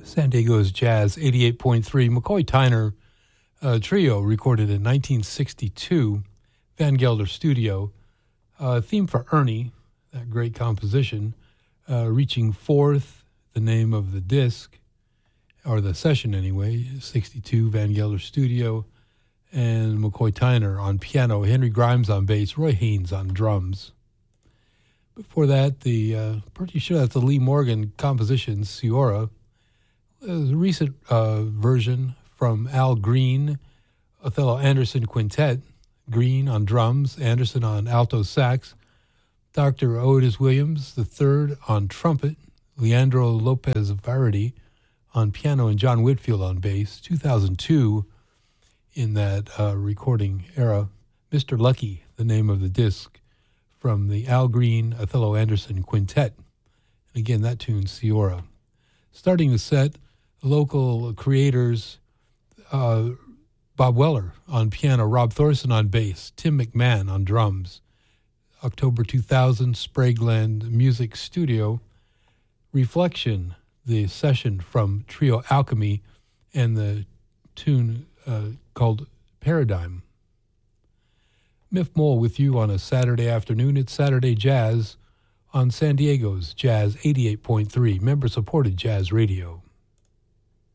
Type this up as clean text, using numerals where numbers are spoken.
San Diego's Jazz 88.3. McCoy Tyner Trio, recorded in 1962, Van Gelder Studio. Theme for Ernie, that great composition. Reaching Forth, the name of the disc, or the session anyway, 62, Van Gelder Studio. And McCoy Tyner on piano, Henry Grimes on bass, Roy Haynes on drums. Before that, pretty sure that's the Lee Morgan composition, Ciora. There's a recent version from Al Green, Othello Anderson Quintet, Green on drums, Anderson on alto sax, Dr. Otis Williams III on trumpet, Leandro Lopez Varady on piano, and John Whitfield on bass. 2002, in that recording era, Mr. Lucky, the name of the disc, from the Al Green, Othello Anderson Quintet. And again, that tune's Ciora. Starting the set, local creators, Bob Weller on piano, Rob Thorson on bass, Tim McMahon on drums. October 2000, Spragueland Music Studio. Reflection, the session from Trio Alchemy, and the tune called Paradigm. Miff Mole with you on a Saturday afternoon. It's Saturday Jazz on San Diego's Jazz 88.3, member-supported jazz radio.